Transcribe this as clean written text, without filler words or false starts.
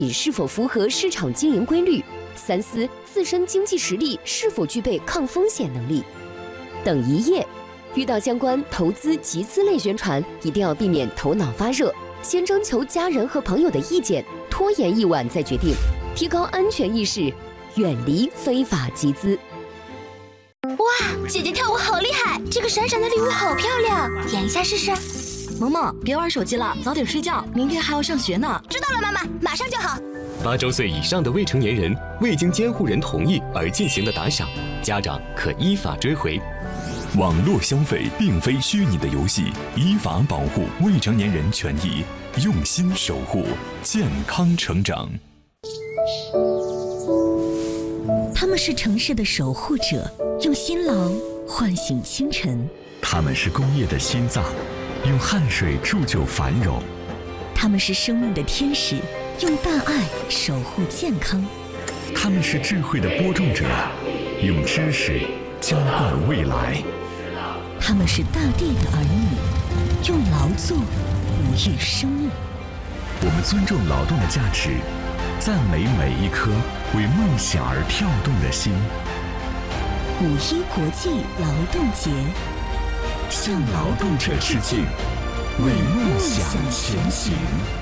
是否符合市场经营规律，三思自身经济实力是否具备抗风险能力。等一夜，遇到相关投资集资类宣传，一定要避免头脑发热，先征求家人和朋友的意见，拖延一晚再决定，提高安全意识，远离非法集资。 哇，姐姐跳舞好厉害，这个闪闪的礼物好漂亮，点一下试试。 萌萌，别玩手机了，早点睡觉，明天还要上学呢。 知道了，妈妈，马上就好。 8周岁以上的未成年人未经监护人同意而进行的打赏，家长可依法追回。 网络消费并非虚拟的游戏，依法保护未成年人权益，用心守护健康成长。 他们是城市的守护者，用辛劳唤醒清晨； 他们是工业的心脏，用汗水铸就繁荣； 他们是生命的天使，用大爱守护健康； 他们是智慧的播种者，用知识浇灌未来； 他们是大地的儿女，用劳作哺育生命。 我们尊重劳动的价值，赞美每一颗为梦想而跳动的心。 5·1国际劳动节， 向劳动者致敬，为梦想前行。